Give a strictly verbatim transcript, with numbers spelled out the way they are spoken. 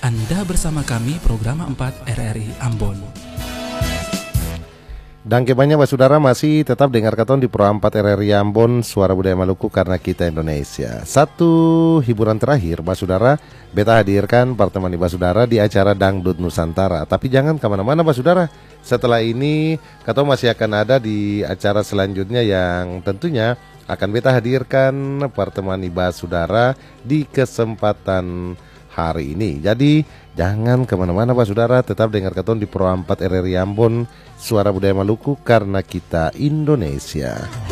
Anda bersama kami program empat R R I Ambon. Dan kebanyakan Basudara masih tetap dengar katon di Pro empat R R I Ambon, Suara Budaya Maluku karena kita Indonesia. Satu hiburan terakhir Basudara, beta hadirkan pertemuan Basudara di acara Dangdut Nusantara. Tapi jangan kemana-mana Basudara. Setelah ini katon masih akan ada di acara selanjutnya yang tentunya akan beta hadirkan pertemuan Basudara di kesempatan hari ini. Jadi jangan kemana-mana Basudara, tetap dengar katon di Pro empat R R I Ambon, Suara Budaya Maluku karena kita Indonesia.